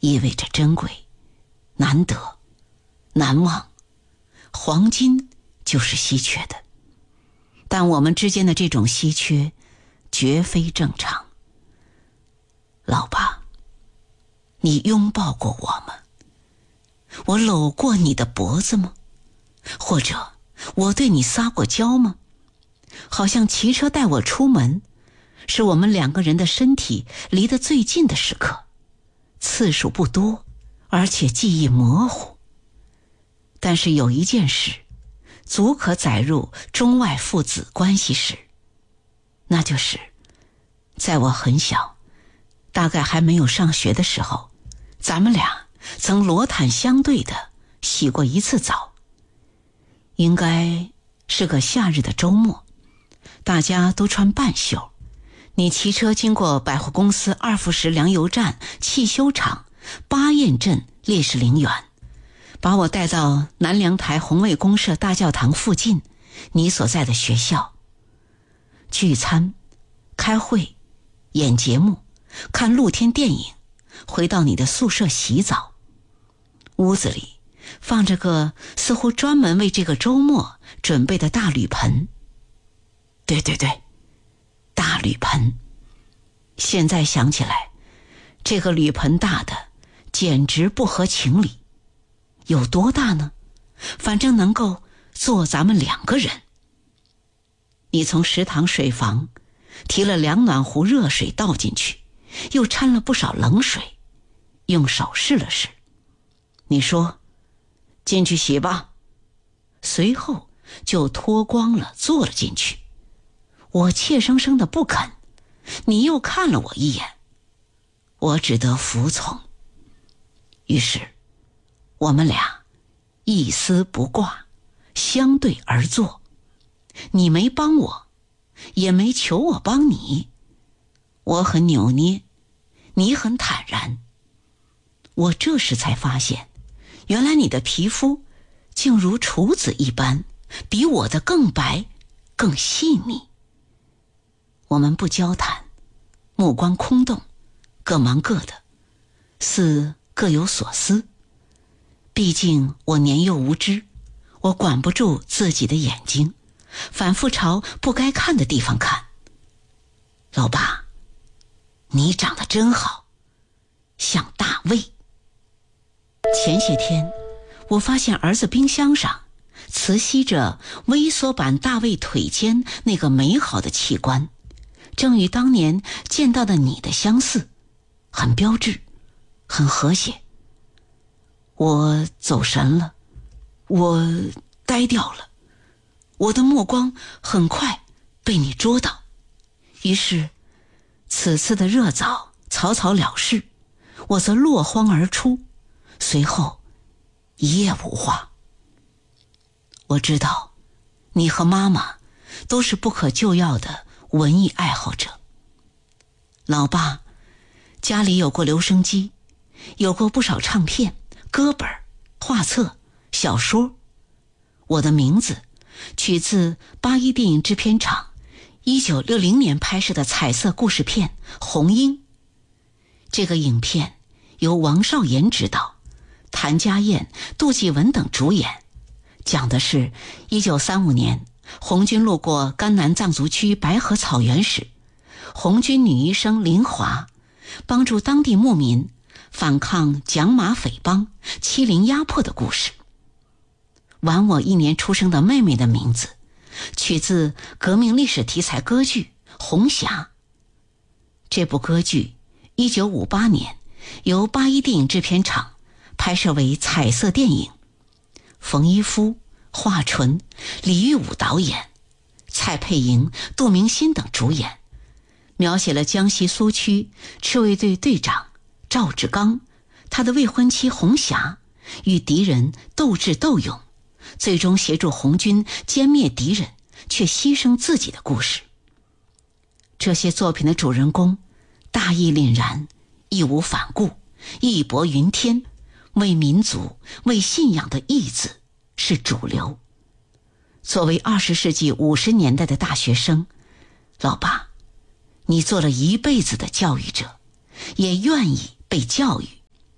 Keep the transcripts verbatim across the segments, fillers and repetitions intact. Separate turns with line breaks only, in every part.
意味着珍贵、难得、难忘。黄金就是稀缺的，但我们之间的这种稀缺绝非正常。老爸，你拥抱过我吗？我搂过你的脖子吗？或者我对你撒过娇吗？好像骑车带我出门，是我们两个人的身体离得最近的时刻，次数不多，而且记忆模糊。但是有一件事足可载入中外父子关系史，那就是在我很小，大概还没有上学的时候，咱们俩曾裸袒相对的洗过一次澡。应该是个夏日的周末，大家都穿半袖，你骑车经过百货公司二副石粮油站、汽修厂、巴彦镇烈士陵园，把我带到南凉台红卫公社大教堂附近你所在的学校。聚餐、开会、演节目、看露天电影，回到你的宿舍洗澡。屋子里放着个似乎专门为这个周末准备的大铝盆。对对对，大铝盆。现在想起来，这个铝盆大的简直不合情理。有多大呢？反正能够坐咱们两个人。你从食堂水房提了两暖壶热水倒进去，又掺了不少冷水，用手试了试。你说进去洗吧，随后就脱光了坐了进去。我怯生生的不肯，你又看了我一眼，我只得服从。于是我们俩一丝不挂，相对而坐。你没帮我，也没求我帮你。我很扭捏，你很坦然。我这时才发现，原来你的皮肤竟如处子一般，比我的更白更细腻。我们不交谈，目光空洞，各忙各的，似各有所思。毕竟我年幼无知，我管不住自己的眼睛，反复朝不该看的地方看。老爸，你长得真好，像大卫。前些天我发现儿子冰箱上磁吸着微缩版大卫腿间那个美好的器官，正与当年见到的你的相似，很标致，很和谐。我走神了，我呆掉了，我的目光很快被你捉到。于是此次的热澡草草了事，我则落荒而出，随后一夜无话。我知道你和妈妈都是不可救药的文艺爱好者。老爸家里有过留声机，有过不少唱片、歌本、画册、小说。我的名字取自八一电影制片厂一九六零年拍摄的彩色故事片《红鹰》。这个影片由王少岩执导，谭家燕、杜继文等主演，讲的是一九三五年红军路过甘南藏族区白河草原时，红军女医生林华帮助当地牧民反抗蒋马匪帮欺凌压迫的故事。晚我一年出生的妹妹的名字取自革命历史题材歌剧《红霞》。这部歌剧一九五八年由八一电影制片厂拍摄为彩色电影，冯一夫、华纯、李玉武导演，蔡佩莹、杜明新等主演，描写了江西苏区赤卫队队长赵志刚，他的未婚妻红霞与敌人斗智斗勇，最终协助红军歼灭敌人却牺牲自己的故事。这些作品的主人公大义凛然，义无反顾，义薄云天，为民族为信仰的义字是主流。作为二十世纪五十年代的大学生，老爸，你做了一辈子的教育者，也愿意被教育。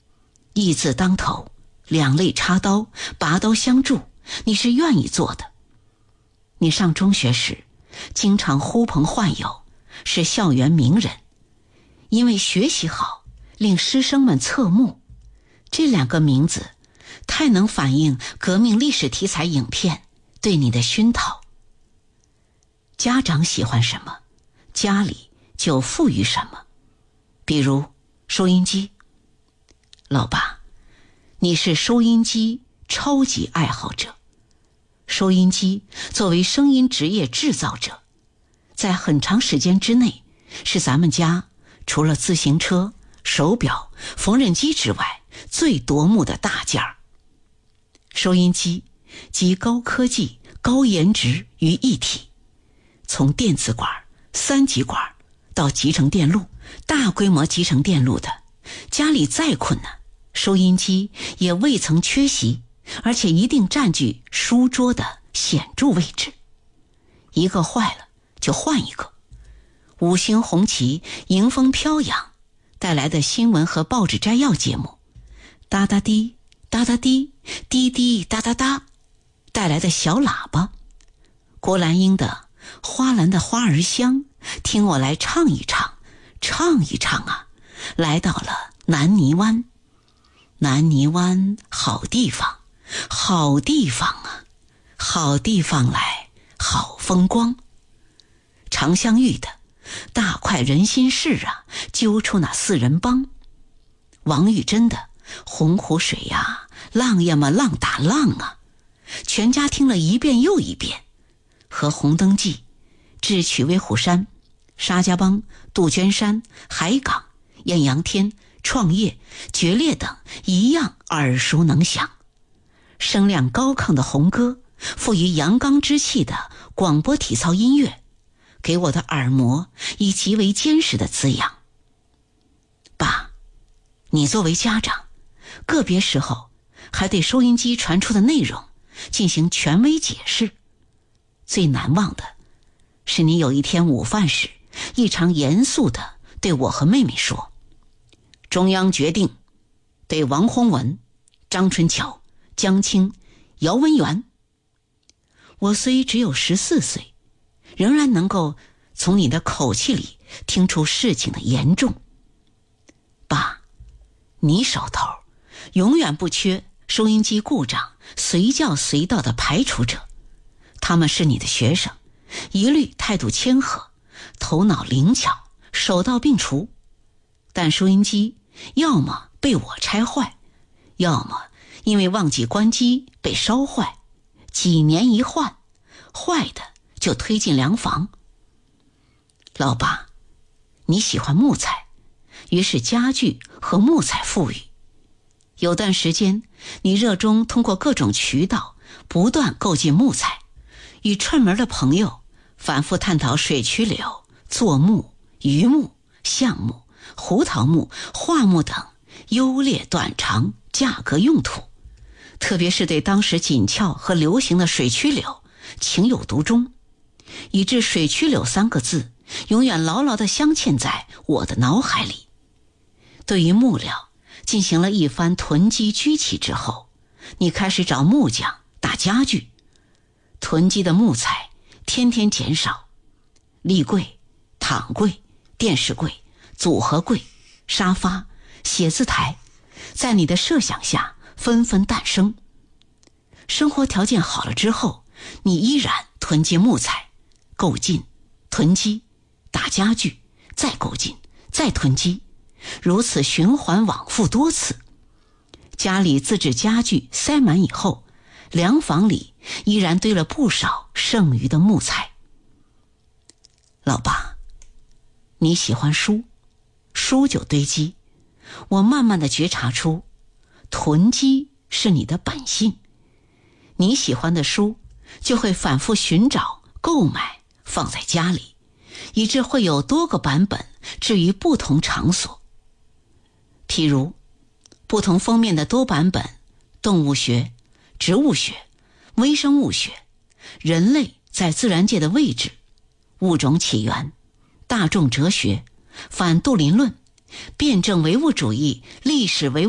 义字当头，两肋插刀，拔刀相助，你是愿意做的。你上中学时经常呼朋唤友，是校园名人，因为学习好令师生们侧目。这两个名字太能反映革命历史题材影片对你的熏陶。家长喜欢什么，家里就赋予什么。比如收音机，老爸，你是收音机超级爱好者。收音机作为声音职业制造者，在很长时间之内是咱们家除了自行车、手表、缝纫机之外最夺目的大件儿。收音机集高科技、高颜值于一体，从电子管、三极管到集成电路、大规模集成电路的，家里再困难，收音机也未曾缺席，而且一定占据书桌的显著位置。一个坏了就换一个。五星红旗迎风飘扬带来的新闻和报纸摘要节目，哒哒滴哒哒滴滴滴哒哒哒带来的小喇叭，郭兰英的花篮的花儿香，听我来唱一唱，唱一唱啊，来到了南泥湾。南泥湾好地方，好地方啊，好地方来，好风光。常香玉的大快人心事啊，揪出那四人帮。王玉珍的洪湖水呀，浪呀嘛浪打浪啊，全家听了一遍又一遍。和红灯记、智取威虎山、沙家浜、杜鹃山、海港、艳阳天、创业、决裂等一样耳熟能详。声量高亢的红歌，富于阳刚之气的广播体操音乐，给我的耳膜以极为坚实的滋养。爸，你作为家长，个别时候还对收音机传出的内容进行权威解释。最难忘的是你有一天午饭时异常严肃地对我和妹妹说，中央决定对王洪文、张春桥、江青、姚文元。我虽只有十四岁，仍然能够从你的口气里听出事情的严重。爸，你手头永远不缺收音机故障随叫随到的排除者，他们是你的学生，一律态度谦和，头脑灵巧，手到病除。但收音机要么被我拆坏，要么因为忘记关机被烧坏，几年一换，坏的就推进粮房。老爸，你喜欢木材，于是家具和木材富裕。有段时间，你热衷通过各种渠道不断购进木材，与串门的朋友反复探讨水曲柳、柞木、榆木、橡木、胡桃木、桦木等优劣短长、价格用途，特别是对当时紧俏和流行的水曲柳情有独钟，以致水曲柳三个字永远牢牢地镶嵌在我的脑海里。对于木料进行了一番囤积居奇之后，你开始找木匠打家具，囤积的木材天天减少，立柜、躺柜、电视柜、组合柜、沙发、写字台，在你的设想下纷纷诞生。生活条件好了之后，你依然囤积木材，购进、囤积、打家具，再购进，再囤积，如此循环往复多次。家里自制家具塞满以后，粮房里依然堆了不少剩余的木材。老爸，你喜欢书，书就堆积。我慢慢地觉察出，囤积是你的本性。你喜欢的书就会反复寻找、购买，放在家里，以致会有多个版本置于不同场所。譬如不同封面的多版本动物学、植物学、微生物学、人类在自然界的位置、物种起源、大众哲学、反杜林论、辩证唯物主义、历史唯物